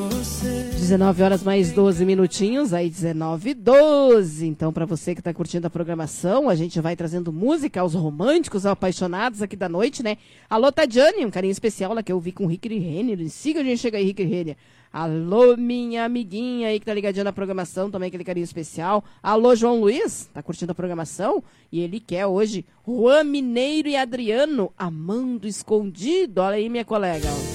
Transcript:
19 horas mais 12 minutinhos, aí 19h12. Então, para você que tá curtindo a programação, a gente vai trazendo música aos românticos, aos apaixonados aqui da noite, né? Alô, Tadiane, um carinho especial lá que eu vi com o Rick Renner. Siga a gente, chega aí, Rick Renner. Alô, minha amiguinha aí que tá ligadinha na programação, também aquele carinho especial. Alô, João Luiz, tá curtindo a programação? E ele quer hoje Juan Mineiro e Adriano, Amando Escondido. Olha aí, minha colega.